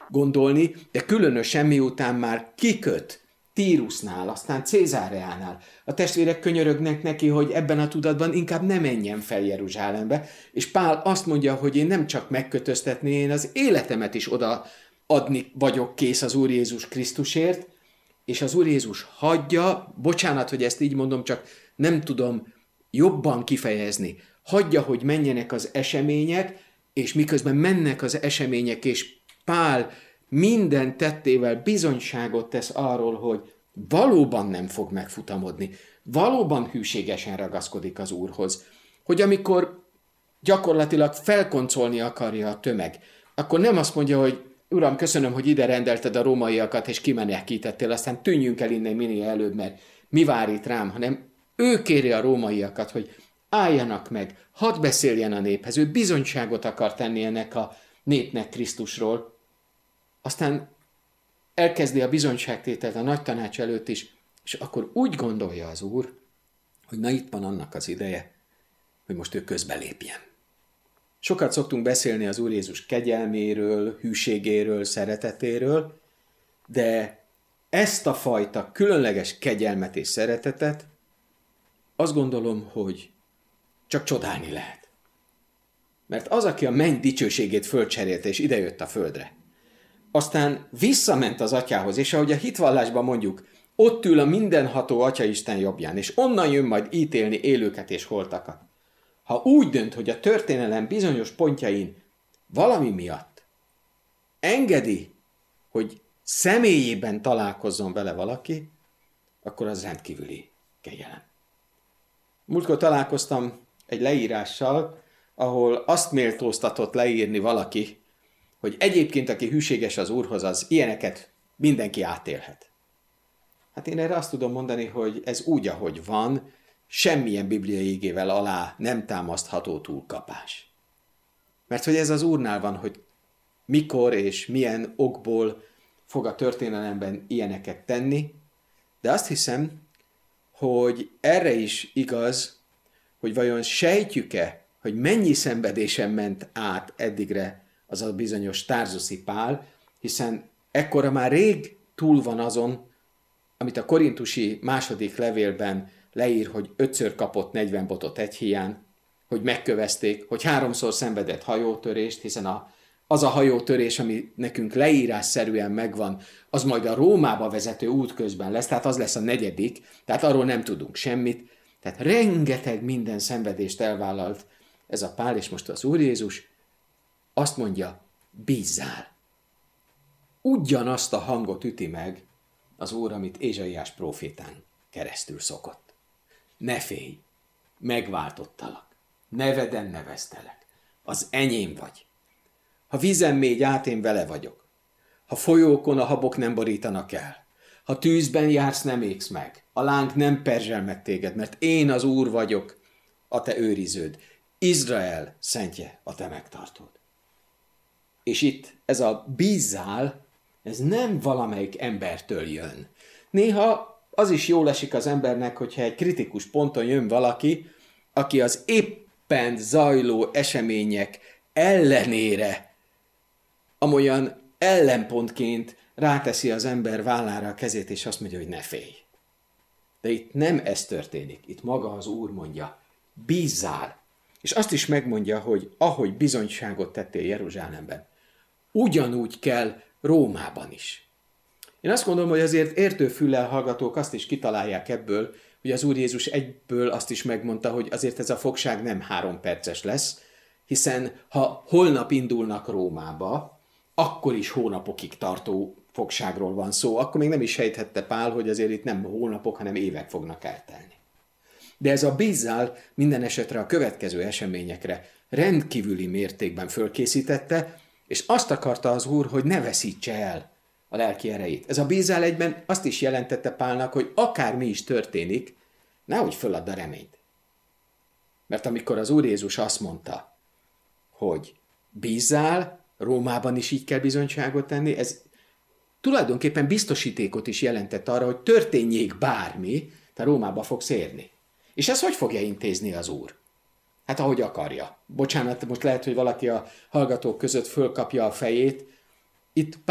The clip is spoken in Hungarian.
gondolni, de különösen miután már kiköt Tírusznál, aztán Cézáreánál. A testvérek könyörögnek neki, hogy ebben a tudatban inkább ne menjen fel Jeruzsálembe, és Pál azt mondja, hogy én nem csak megkötöztetni, én az életemet is oda adni vagyok kész az Úr Jézus Krisztusért, és az Úr Jézus hagyja, bocsánat, hogy ezt így mondom, csak nem tudom jobban kifejezni, hagyja, hogy menjenek az események, és miközben mennek az események, és Pál minden tettével bizonyságot tesz arról, hogy valóban nem fog megfutamodni, valóban hűségesen ragaszkodik az Úrhoz, hogy amikor gyakorlatilag felkoncolni akarja a tömeg, akkor nem azt mondja, hogy Uram, köszönöm, hogy ide rendelted a rómaiakat, és kimenekítettél, aztán tűnjünk el innen minél előbb, mert mi vár itt rám, hanem ő kéri a rómaiakat, hogy álljanak meg, hadd beszéljen a néphez, ő bizonyságot akar tenni ennek a népnek Krisztusról. Aztán elkezdi a bizonyságtételt a nagy tanács előtt is, és akkor úgy gondolja az Úr, hogy na itt van annak az ideje, hogy most ő közbelépjen. Sokat szoktunk beszélni az Úr Jézus kegyelméről, hűségéről, szeretetéről, de ezt a fajta különleges kegyelmet és szeretetet azt gondolom, hogy csak csodálni lehet. Mert az, aki a menny dicsőségét fölcserélte, és idejött a földre, aztán visszament az atyához, és ahogy a hitvallásban mondjuk, ott ül a mindenható Atyaisten jobbján, és onnan jön majd ítélni élőket és holtakat. Ha úgy dönt, hogy a történelem bizonyos pontjain valami miatt engedi, hogy személyében találkozzon vele valaki, akkor az rendkívüli kegyelem. Múltkor találkoztam egy leírással, ahol azt méltóztatott leírni valaki, hogy egyébként, aki hűséges az Úrhoz, az ilyeneket mindenki átélhet. Hát én erre azt tudom mondani, hogy ez úgy, ahogy van, semmilyen bibliai igével alá nem támasztható túlkapás. Mert hogy ez az Úrnál van, hogy mikor és milyen okból fog a történelemben ilyeneket tenni, de azt hiszem, hogy erre is igaz, hogy vajon sejtjük-e, hogy mennyi szenvedésen ment át eddigre az a bizonyos Tarzuszi Pál, hiszen ekkora már rég túl van azon, amit a korintusi második levélben leír, hogy 5-ször kapott 40 botot egy híján, hogy megkövezték, hogy 3-szor szenvedett hajótörést, hiszen az a hajótörés, ami nekünk leírásszerűen megvan, az majd a Rómába vezető út közben lesz, tehát az lesz a 4., tehát arról nem tudunk semmit. Tehát rengeteg minden szenvedést elvállalt ez a Pál, és most az Úr Jézus azt mondja, bízzál. Ugyanazt a hangot üti meg az Úr, amit Ézsaiás prófétán keresztül szokott. Ne félj, megváltottalak, neveden neveztelek, az enyém vagy. Ha vízen mégy át, én vele vagyok. Ha folyókon a habok nem borítanak el. Ha tűzben jársz, nem égsz meg. A láng nem perzsel meg téged, mert én az Úr vagyok, a te őriződ. Izrael szentje, a te megtartód. És itt ez a bízzál, ez nem valamelyik embertől jön. Néha az is jól esik az embernek, hogyha egy kritikus ponton jön valaki, aki az éppen zajló események ellenére amolyan ellenpontként ráteszi az ember vállára a kezét, és azt mondja, hogy ne félj. De itt nem ez történik. Itt maga az Úr mondja, bízzál. És azt is megmondja, hogy ahogy bizonyságot tettél Jeruzsálemben, ugyanúgy kell Rómában is. Én azt gondolom, hogy azért értő füllel hallgatók azt is kitalálják ebből, hogy az Úr Jézus egyből azt is megmondta, hogy azért ez a fogság nem 3 perces lesz, hiszen ha holnap indulnak Rómába, akkor is hónapokig tartó fogságról van szó. Akkor még nem is sejthette Pál, hogy azért itt nem hónapok, hanem évek fognak eltelni. De ez a bízzál minden esetre a következő eseményekre rendkívüli mértékben fölkészítette, és azt akarta az Úr, hogy ne veszítse el a lelki erejét. Ez a bízzál egyben azt is jelentette Pálnak, hogy akármi is történik, nehogy föladd a reményt. Mert amikor az Úr Jézus azt mondta, hogy bízzál, Rómában is így kell bizonyságot tenni, ez tulajdonképpen biztosítékot is jelentett arra, hogy történjék bármi, te Rómába fogsz érni. És ezt hogy fogja intézni az Úr? Hát ahogy akarja. Bocsánat, most lehet, hogy valaki a hallgatók között fölkapja a fejét. Itt